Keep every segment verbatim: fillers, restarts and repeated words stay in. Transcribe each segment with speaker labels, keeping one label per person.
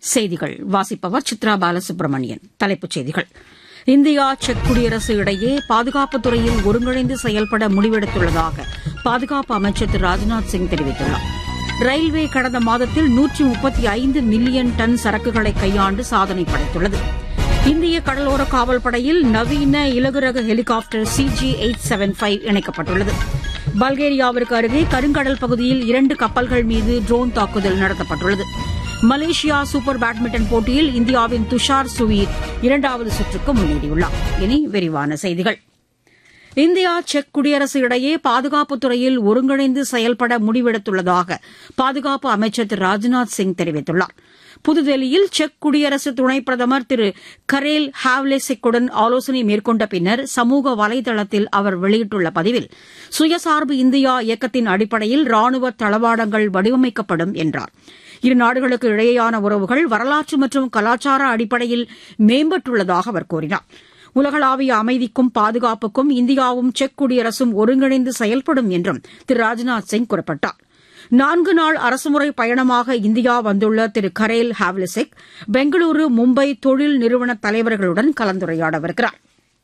Speaker 1: செய்திகள் வாசிப்பவர் சித்ரா பாலசுப்ரமணியன். தலைப்புச் செய்திகள். இந்தியா செக் குடியரசு இடையே பாதுகாப்புத் துறையில் ஒருங்கிணைந்து செயல்பட முடிவெடுத்துள்ளதாக பாதுகாப்பு அமைச்சர் திரு ராஜ்நாத் சிங் தெரிவித்துள்ளார். ரயில்வே கடந்த மாதத்தில் நூற்றி முப்பத்தி ஐந்து மில்லியன் டன் சரக்குகளை கையாண்டு சாதனை படைத்துள்ளது. இந்திய கடலோர காவல்படையில் நவீன இலகுரக helicopter C G eight seven five இணைக்கப்பட்டுள்ளது. பல்கேரியாவிற்கு அருகே கருங்கடல் பகுதியில் இரண்டு கப்பல்கள் மீது ட்ரோன் தாக்குதல் நடத்தப்பட்டுள்ளது. மலேசியா சூப்பர் பேட்மிண்டன் போட்டியில் இந்தியாவின் துஷார் சுவீர் இரண்டாவது சுற்றுக்கு முன்னேறியுள்ளார். இனி விரிவான செய்திகள். இந்தியா செக் குடியரசு இடையே பாதுகாப்புத் துறையில் ஒருங்கிணைந்து செயல்பட முடிவெடுத்துள்ளதாக பாதுகாப்பு அமைச்சர் திரு ராஜ்நாத் சிங் தெரிவித்துள்ளார். புதுதில்லியில் செக் குடியரசு துணைப் பிரதமர் திரு கரேல் ஹாவ்லெசிக்குடன் ஆலோசனை மேற்கொண்ட பின்னர் சமூக வலைதளத்தில் அவர் வெளியிட்டுள்ள பதிவில், சுயசார்பு இந்தியா இயக்கத்தின் அடிப்படையில் ராணுவ தளவாடங்கள் வடிவமைக்கப்படும் என்றார். இரு நாடுகளுக்கு இடையேயான உறவுகள் வரலாற்று மற்றும் கலாச்சார அடிப்படையில் மேம்பட்டுள்ளதாக அவர் கூறினார். உலகளாவிய அமைதிக்கும் பாதுகாப்புக்கும் இந்தியாவும் செக் குடியரசும் ஒருங்கிணைந்து செயல்படும் என்றும் திரு ராஜ்நாத் சிங் குறிப்பிட்டார். நான்கு நாள் அரசுமுறை பயணமாக இந்தியா வந்துள்ள திரு கரேல் ஹாவ்லெசிக் பெங்களூரு, மும்பை தொழில் நிறுவன தலைவர்களுடன் கலந்துரையாடவிருக்கிறார்.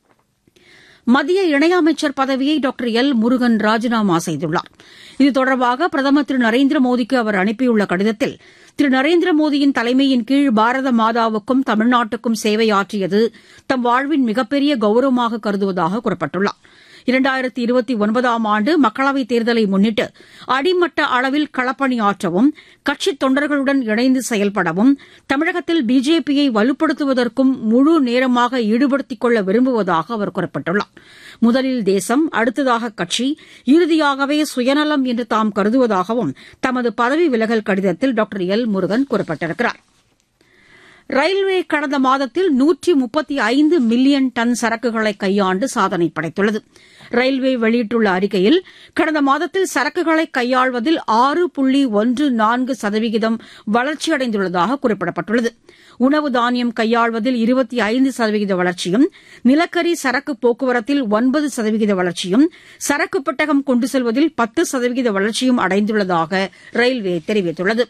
Speaker 1: மத்திய இணையமைச்சர் பதவியை டாக்டர் எல் முருகன் ராஜினாமா செய்துள்ளார். இது தொடர்பாக பிரதமர் திரு நரேந்திர மோடிக்கு அவர் அனுப்பியுள்ள கடிதத்தில், திரு நரேந்திர மோடியின் தலைமையின் கீழ் பாரத மாதாவுக்கும் தமிழ்நாட்டுக்கும் சேவையாற்றியது தம் வாழ்வின் மிகப்பெரிய கௌரவமாக கருதுவதாக குறிப்பிட்டுள்ளார். இரண்டாயிரத்தி இருபத்தி ஒன்பதாம் ஆண்டு மக்களவைத் தேர்தலை முன்னிட்டு அடிமட்ட அளவில் களப்பணியாற்றவும் கட்சித் தொண்டர்களுடன் இணைந்து செயல்படவும் தமிழகத்தில் பிஜேபியை வலுப்படுத்துவதற்கும் முழு நேரமாக ஈடுபடுத்திக் கொள்ள விரும்புவதாக அவர் குறிப்பிட்டுள்ளார். முதலில் தேசம், அடுத்ததாக கட்சி, இறுதியாகவே சுயநலம் என்று தாம் கருதுவதாகவும் தமது பதவி விலகல் கடிதத்தில் டாக்டர் எல் முருகன் குறிப்பிட்டிருக்கிறார். ரயில்வே கடந்த மாதத்தில் நூற்றி முப்பத்தி ஐந்து மில்லியன் டன் சரக்குகளை கையாண்டு சாதனை படைத்துள்ளது. ரயில்வே வெளியிட்டுள்ள அறிக்கையில், கடந்த மாதத்தில் சரக்குகளை கையாள்வதில் ஆறு புள்ளி ஒன்று நான்கு சதவிகிதம் வளர்ச்சியடைந்துள்ளதாக குறிப்பிடப்பட்டுள்ளது. உணவு தானியம் கையாள்வதில் இருபத்தி ஐந்து சதவிகித வளர்ச்சியும், நிலக்கரி சரக்கு போக்குவரத்தில் ஒன்பது சதவிகித வளர்ச்சியும், சரக்கு பெட்டகம் கொண்டு செல்வதில் பத்து சதவிகித வளர்ச்சியும் அடைந்துள்ளதாக ரயில்வே தெரிவித்துள்ளது.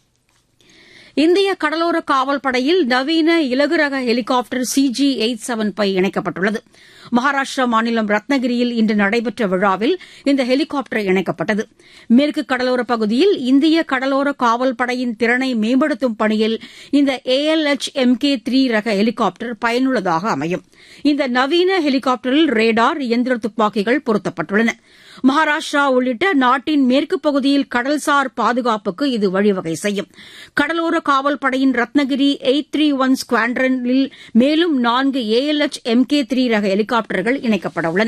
Speaker 1: இந்திய கடலோர காவல்படையில் நவீன இலகுரக helicopter C G eight seven five இணைக்கப்பட்டுள்ளது. மகாராஷ்டிரா மாநிலம் ரத்னகிரியில் இன்று நடைபெற்ற விழாவில் இந்த ஹெலிகாப்டர் இணைக்கப்பட்டது. மேற்கு கடலோர பகுதியில் இந்திய கடலோர காவல்படையின் திறனை மேம்படுத்தும் பணியில் இந்த A L H M K three ரக ஹெலிகாப்டர் பயனுள்ளதாக அமையும். இந்த நவீன ஹெலிகாப்டரில் ரேடார், இயந்திர துப்பாக்கிகள் பொருத்தப்பட்டுள்ளன. மகாராஷ்டிரா உள்ளிட்ட நாட்டின் மேற்கு பகுதியில் கடல்சார் பாதுகாப்புக்கு இது வழிவகை செய்யும். கடலோர காவல்படையின் ரத்னகிரி எயிட் த்ரீ ஒன் ஸ்குவாட்ரனில் மேலும் நான்கு A L H M K three ரக ஹெலிகாப்டர்கள் இணைக்கப்பட உள்ளன.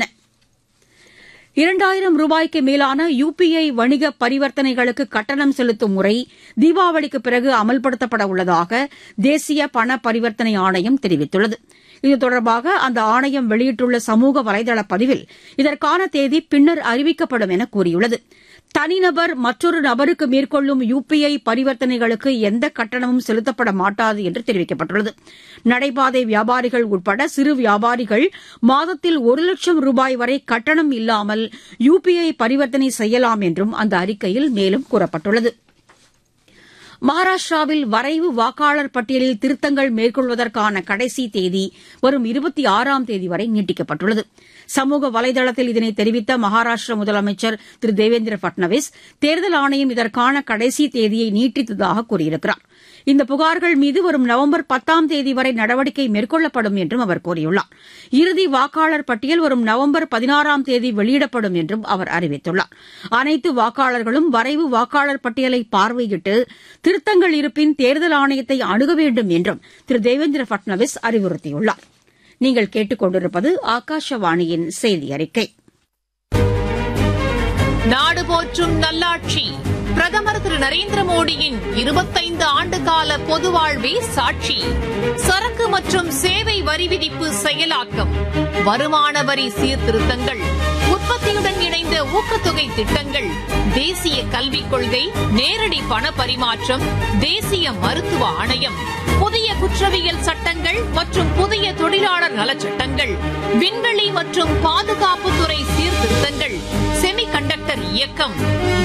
Speaker 1: இரண்டாயிரம் ரூபாய்க்கு மேலான யு பி ஐ வணிக பரிவர்த்தனைகளுக்கு கட்டணம் செலுத்தும் முறை தீபாவளிக்கு பிறகு அமல்படுத்தப்பட உள்ளதாக தேசிய பண பரிவர்த்தனை ஆணையம் தெரிவித்துள்ளது. இது தொடர்பாக அந்த ஆணையம் வெளியிட்டுள்ள சமூக வலைதள பதிவில், இதற்கான தேதி பின்னர் அறிவிக்கப்படும் என கூறியுள்ளது. தனிநபர் மற்றொரு நபருக்கு மேற்கொள்ளும் யு பி ஐ பரிவர்த்தனைகளுக்கு எந்த கட்டணமும் செலுத்தப்பட மாட்டாது என்று தெரிவிக்கப்பட்டுள்ளது. நடைபாதை வியாபாரிகள் உட்பட சிறு வியாபாரிகள் மாதத்தில் ஒரு லட்சம் ரூபாய் வரை கட்டணம் இல்லாமல் யு பி ஐ பரிவர்த்தனை செய்யலாம் என்றும் அந்த அறிக்கையில் மேலும் கூறப்பட்டுள்ளது. மகாராஷ்டிராவில் வரைவு வாக்காளர் பட்டியலில் திருத்தங்கள் மேற்கொள்வதற்கான கடைசி தேதி வரும் இருபத்தி ஆறாம் தேதி வரை நீட்டிக்கப்பட்டுள்ளது. சமூக வலைதளத்தில் இதனை தெரிவித்த மகாராஷ்டிர முதலமைச்சர் திரு தேவேந்திர பட்னாவிஸ், தேர்தல் ஆணையம் இதற்கான கடைசி தேதியை நீட்டித்ததாக கூறியிருக்கிறார். இந்த புகார்கள் மீது வரும் நவம்பர் பத்தாம் தேதி வரை நடவடிக்கை மேற்கொள்ளப்படும் என்றும் அவர் கூறியுள்ளார். இறுதி வாக்காளர் பட்டியல் வரும் நவம்பர் பதினாறாம் தேதி வெளியிடப்படும் என்றும் அவர் அறிவித்துள்ளார். அனைத்து வாக்காளர்களும் வரைவு வாக்காளர் பட்டியலை பார்வையிட்டு திருத்தங்கள் இருப்பின் தேர்தல் ஆணையத்தை அணுக வேண்டும் என்றும் திரு தேவேந்திர பட்னாவிஸ் அறிவுறுத்தியுள்ளார். நீங்கள் கேட்டுக் கொண்டிருப்பது ஆகாஷவாணியின் செய்தி அறிக்கை.
Speaker 2: நாடு போற்றும் நல்லாட்சி பிரதமர் திரு நரேந்திர மோடியின் இருபத்தைந்து ஆண்டு கால பொது வாழ்வே சாட்சி. சரக்கு மற்றும் சேவை வரி விதிப்பு செயலாக்கம், வருமான வரி சீர்திருத்தங்கள், உற்பத்தியுடன் இணைந்த ஊக்கத்தொகை திட்டங்கள், தேசிய கல்விக் கொள்கை, நேரடி பண பரிமாற்றம், தேசிய மருத்துவ ஆணையம், புதிய குற்றவியல் சட்டங்கள் மற்றும் புதிய தொழிலாளர் நலச்சட்டங்கள், விண்வெளி மற்றும் பாதுகாப்புத்துறை சீர்திருத்தங்கள், செமிகண்டக்டர் இயக்கம்